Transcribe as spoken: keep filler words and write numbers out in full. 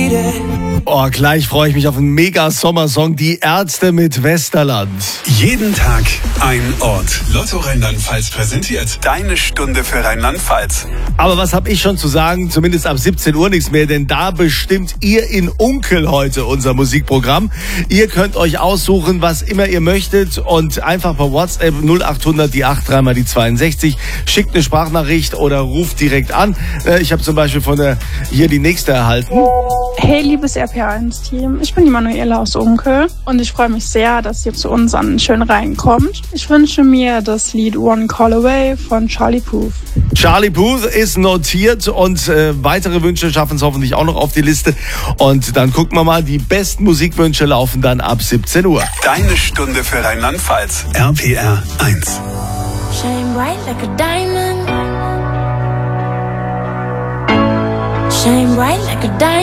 Oh, gleich freue ich mich auf einen Mega-Sommersong. Die Ärzte mit Westerland. Jeden Tag ein Ort. Lotto Rheinland-Pfalz präsentiert deine Stunde für Rheinland-Pfalz. Aber was habe ich schon zu sagen? Zumindest ab siebzehn Uhr nichts mehr, denn da bestimmt ihr in Unkel heute unser Musikprogramm. Ihr könnt euch aussuchen, was immer ihr möchtet und einfach per WhatsApp null achthundert die acht drei mal die zweiundsechzig. Schickt eine Sprachnachricht oder ruft direkt an. Ich habe zum Beispiel von der hier die nächste erhalten. Hey, liebes R P eins Team, ich bin die Manuela aus Unkel und ich freue mich sehr, dass ihr zu uns an schön reinkommt. Ich wünsche mir das Lied One Call Away von Charlie Puth. Charlie Puth ist notiert und äh, weitere Wünsche schaffen es hoffentlich auch noch auf die Liste. Und dann gucken wir mal, die besten Musikwünsche laufen dann ab siebzehn Uhr. Deine Stunde für Rheinland-Pfalz. R P R eins. Shine bright like a diamond. Shine bright like a diamond.